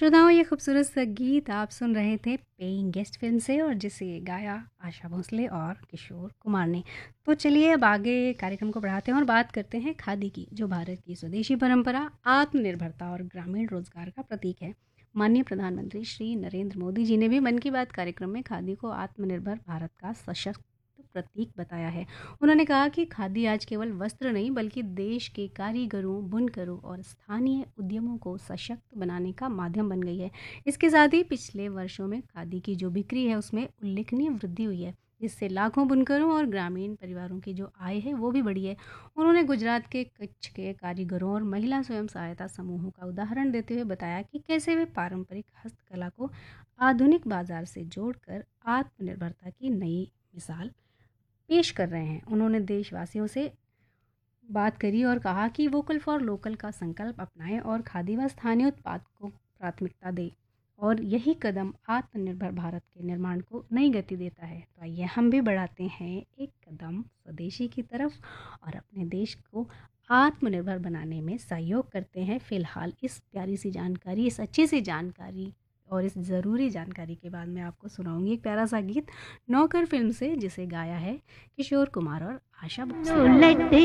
श्रोताओं, ये खूबसूरत सा गीत आप सुन रहे थे पेइंग गेस्ट फिल्म से और जिसे गाया आशा भोसले और किशोर कुमार ने। तो चलिए अब आगे कार्यक्रम को बढ़ाते हैं और बात करते हैं खादी की, जो भारत की स्वदेशी परंपरा, आत्मनिर्भरता और ग्रामीण रोजगार का प्रतीक है। माननीय प्रधानमंत्री श्री नरेंद्र मोदी जी ने भी मन की बात कार्यक्रम में खादी को आत्मनिर्भर भारत का सशक्त प्रतीक बताया है। उन्होंने कहा कि खादी आज केवल वस्त्र नहीं बल्कि देश के कारीगरों, बुनकरों और स्थानीय उद्यमों को सशक्त बनाने का माध्यम बन गई है। इसके साथ ही पिछले वर्षों में खादी की जो बिक्री है उसमें उल्लेखनीय वृद्धि हुई है, जिससे लाखों बुनकरों और ग्रामीण परिवारों की जो आय है वो भी बढ़ी है। उन्होंने गुजरात के कच्छ के कारीगरों और महिला स्वयं सहायता समूहों का उदाहरण देते हुए बताया कि कैसे वे पारंपरिक हस्तकला को आधुनिक बाजार से जोड़कर आत्मनिर्भरता की नई मिसाल पेश कर रहे हैं। उन्होंने देशवासियों से बात करी और कहा कि वोकल फॉर लोकल का संकल्प अपनाएं और खादी व स्थानीय उत्पाद को प्राथमिकता दें, और यही कदम आत्मनिर्भर भारत के निर्माण को नई गति देता है। तो आइए हम भी बढ़ाते हैं एक कदम स्वदेशी की तरफ और अपने देश को आत्मनिर्भर बनाने में सहयोग करते हैं। फिलहाल इस प्यारी सी जानकारी, इस अच्छी सी जानकारी और इस ज़रूरी जानकारी के बाद मैं आपको सुनाऊंगी एक प्यारा सा गीत नौकर फिल्म से, जिसे गाया है किशोर कुमार और आशा भोसले।